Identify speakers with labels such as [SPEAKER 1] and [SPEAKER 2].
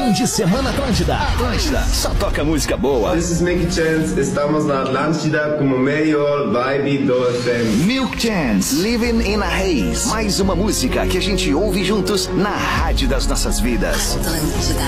[SPEAKER 1] Fim de semana Atlântida. Atlântida, só toca música boa.
[SPEAKER 2] This is Milk Chance, estamos na Atlântida como melhor vibe do FM.
[SPEAKER 1] Milk Chance, Living in a Haze. Mais uma música que a gente ouve juntos na rádio das nossas vidas.
[SPEAKER 3] Atlântida.